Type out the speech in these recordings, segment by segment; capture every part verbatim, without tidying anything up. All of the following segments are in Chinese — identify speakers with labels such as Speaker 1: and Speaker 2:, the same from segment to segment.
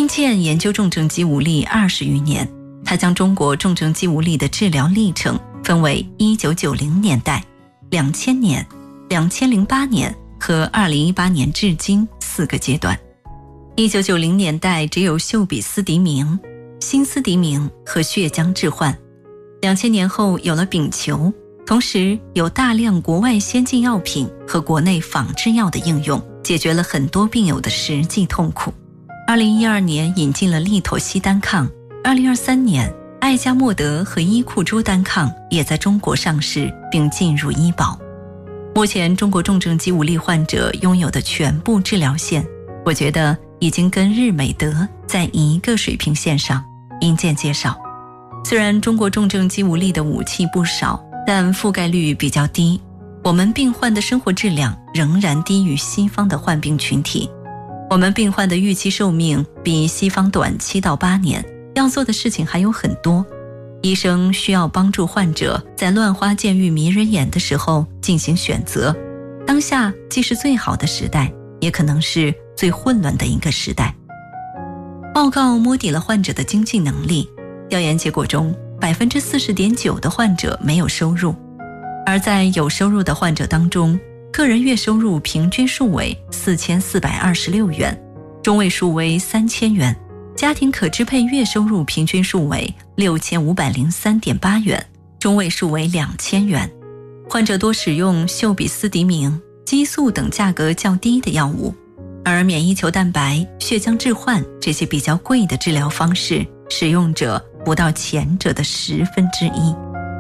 Speaker 1: 殷建研究重症肌无力二十余年，他将中国重症肌无力的治疗历程分为一九九零年代、两千年、两千零八年和二零一八年至今四个阶段。一九九零年代只有嗅比斯迪明、辛斯迪明和血浆置换，两千年后有了丙球，同时有大量国外先进药品和国内仿制药的应用，解决了很多病友的实际痛苦。二零一二年引进了利妥昔单抗，二零二三年艾加莫德和伊库珠单抗也在中国上市并进入医保。目前中国重症肌无力患者拥有的全部治疗线，我觉得已经跟日美德在一个水平线上。殷建介绍，虽然中国重症肌无力的武器不少，但覆盖率比较低，我们病患的生活质量仍然低于西方的患病群体。我们病患的预期寿命比西方短七到八年，要做的事情还有很多。医生需要帮助患者在乱花渐欲迷人眼的时候进行选择。当下既是最好的时代，也可能是最混乱的一个时代。报告摸底了患者的经济能力，调研结果中 百分之四十点九 的患者没有收入，而在有收入的患者当中，个人月收入平均数为四千四百二十六元，中位数为三千元，家庭可支配月收入平均数为六千五百零三点八元，中位数为两千元。患者多使用嗅比斯迪明、激素等价格较低的药物，而免疫球蛋白、血浆置换这些比较贵的治疗方式，使用者不到前者的十分之一。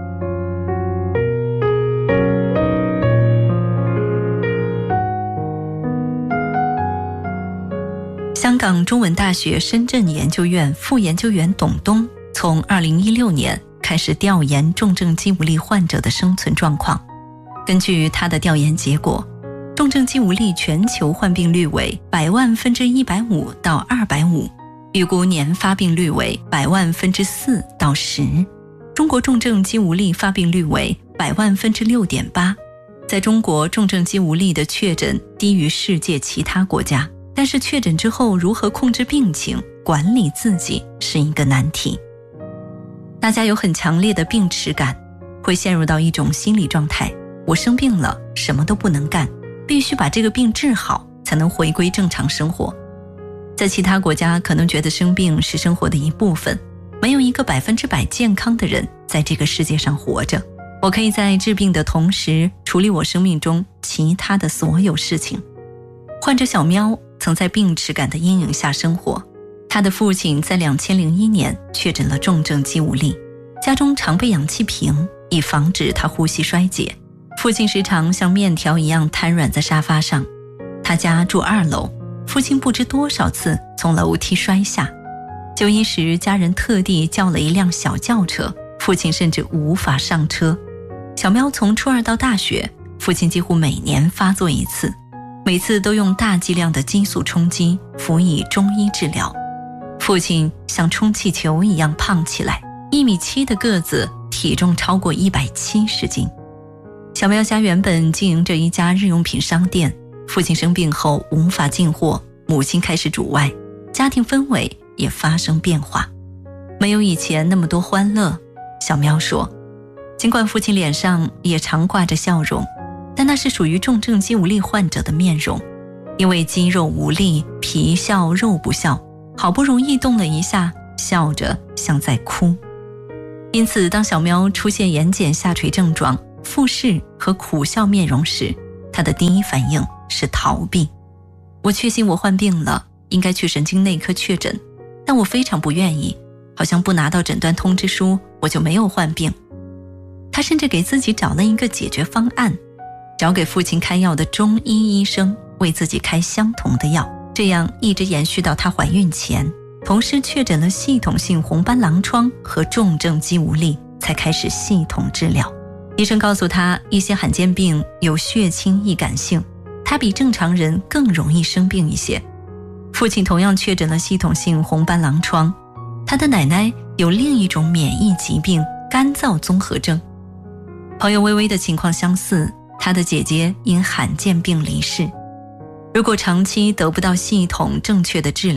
Speaker 1: 香港中文大学深圳研究院副研究员董东从二零一六年开始调研重症肌无力患者的生存状况。根据他的调研结果，重症肌无力全球患病率为百万分之一百五到二百五，预估年发病率为百万分之四到十。中国重症肌无力发病率为百万分之六点八。在中国，重症肌无力的确诊低于世界其他国家，但是确诊之后如何控制病情、管理自己是一个难题。大家有很强烈的病耻感，会陷入到一种心理状态，我生病了，什么都不能干，必须把这个病治好，才能回归正常生活。在其他国家可能觉得生病是生活的一部分，没有一个百分之百健康的人在这个世界上活着。我可以在治病的同时处理我生命中其他的所有事情。患者小喵曾在病耻感的阴影下生活，他的父亲在两千零一年确诊了重症肌无力，家中常备氧气瓶，以防止他呼吸衰竭。父亲时常像面条一样瘫软在沙发上。他家住二楼，父亲不知多少次从楼梯摔下。就医时，家人特地叫了一辆小轿车，父亲甚至无法上车。小喵从初二到大学，父亲几乎每年发作一次，每次都用大剂量的激素冲击，辅以中医治疗。父亲像充气球一样胖起来，一米七的个子，体重超过一百七十斤。小喵家原本经营着一家日用品商店，父亲生病后无法进货，母亲开始主外，家庭氛围也发生变化，没有以前那么多欢乐。小喵说，尽管父亲脸上也常挂着笑容，但那是属于重症肌无力患者的面容，因为肌肉无力，皮笑肉不笑，好不容易动了一下，笑着像在哭。因此当小喵出现眼睑下垂症状、复视和苦笑面容时，他的第一反应是逃避。我确信我患病了，应该去神经内科确诊，但我非常不愿意，好像不拿到诊断通知书，我就没有患病。他甚至给自己找了一个解决方案，找给父亲开药的中医医生为自己开相同的药，这样一直延续到她怀孕前，同时确诊了系统性红斑狼疮和重症肌无力，才开始系统治疗。医生告诉他，一些罕见病有血清易感性，他比正常人更容易生病一些。父亲同样确诊了系统性红斑狼疮，他的奶奶有另一种免疫疾病干燥综合症。朋友微微的情况相似，他的姐姐因罕见病离世。如果长期得不到系统正确的治疗，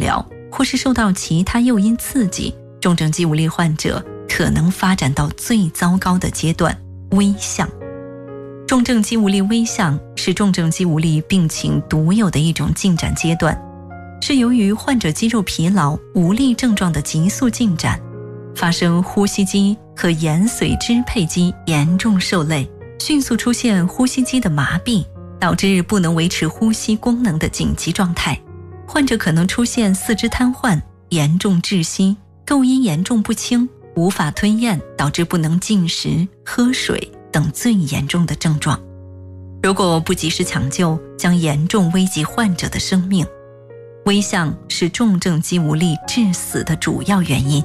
Speaker 1: 或是受到其他诱因刺激，重症肌无力患者可能发展到最糟糕的阶段——危象。重症肌无力危象是重症肌无力病情独有的一种进展阶段，是由于患者肌肉疲劳、无力症状的急速进展，发生呼吸肌和延髓支配肌严重受累，迅速出现呼吸肌的麻痹，导致不能维持呼吸功能的紧急状态。患者可能出现四肢瘫痪、严重窒息、构音严重不清、无法吞咽，导致不能进食、喝水等最严重的症状。如果不及时抢救，将严重危及患者的生命。危象是重症肌无力致死的主要原因。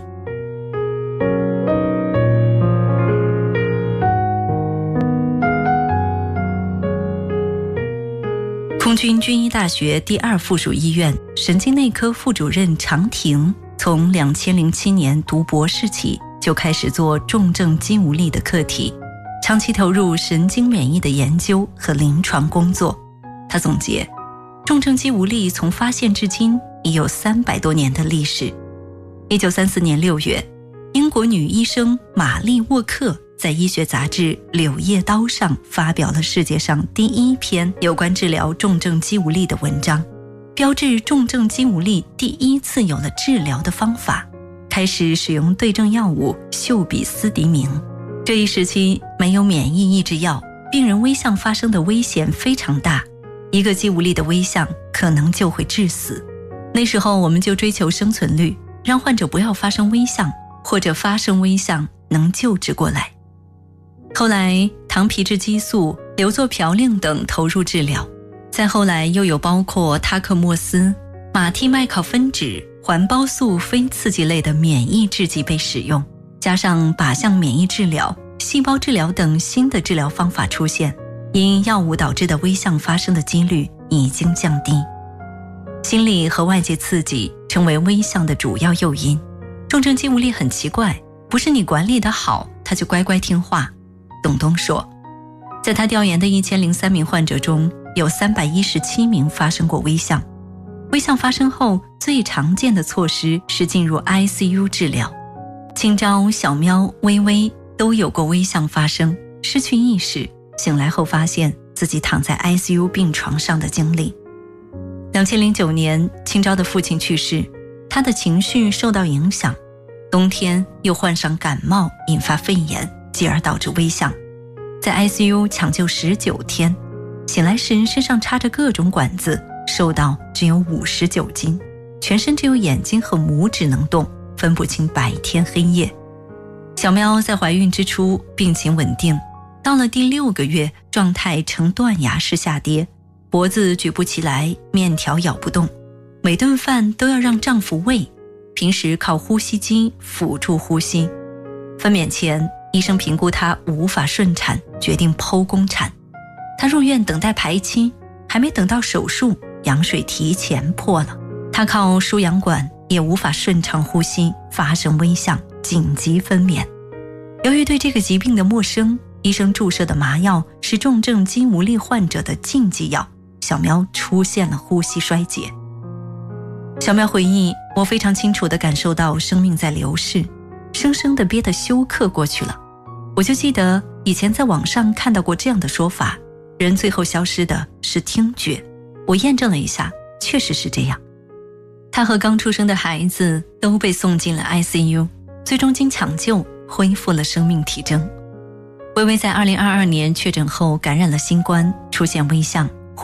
Speaker 1: 空军军医大学第二附属医院神经内科副主任常婷从两千零七年读博士起就开始做重症肌无力的课题，长期投入神经免疫的研究和临床工作。他总结，重症肌无力从发现至今已有三百多年的历史。一九三四年六月，英国女医生玛丽沃克在医学杂志《柳叶刀》上发表了世界上第一篇有关治疗重症肌无力的文章，标志重症肌无力第一次有了治疗的方法，开始使用对症药物溴比斯迪明。这一时期没有免疫抑制药，病人危象发生的危险非常大，一个肌无力的危象可能就会致死。那时候我们就追求生存率，让患者不要发生危象，或者发生危象能救治过来。后来糖皮质激素、硫唑嘌呤等投入治疗，再后来又有包括他克莫斯、马替麦考芬酯、环孢素非刺激类的免疫制剂被使用，加上靶向免疫治疗、细胞治疗等新的治疗方法出现，因药物导致的危象发生的几率已经降低。心理和外界刺激成为危象的主要诱因。重症肌无力很奇怪，不是你管理得好，他就乖乖听话。董东说，在他调研的一千零三名患者中，有三百一十七名发生过危象。危象发生后，最常见的措施是进入 I C U 治疗。清朝、小喵、微微都有过危象发生，失去意识，醒来后发现自己躺在 I C U 病床上的经历。两千零九年，清朝的父亲去世，他的情绪受到影响，冬天又患上感冒，引发肺炎，继而导致危象。在 I C U 抢救十九天，醒来时身上插着各种管子，瘦到只有五十九斤，全身只有眼睛和拇指能动，分不清白天黑夜。小喵在怀孕之初病情稳定，到了第六个月，状态呈断崖式下跌，脖子举不起来，面条咬不动，每顿饭都要让丈夫喂，平时靠呼吸机辅助呼吸。分娩前，医生评估她无法顺产，决定剖宫产。她入院等待排期，还没等到手术，羊水提前破了。她靠输氧管也无法顺畅呼吸，发生危象，紧急分娩。由于对这个疾病的陌生，医生注射的麻药是重症肌无力患者的禁忌药，小喵出现了呼吸衰竭。小喵回忆，我非常清楚地感受到生命在流逝，生生地憋得休克过去了。我就记得以前在网上看到过这样的说法，人最后消失的是听觉。我验证了一下，确实是这样。他和刚出生的孩子都被送进了 I C U， 最终经抢救恢复了生命体征。微微在二零二二年确诊后感染了新冠，出现危象，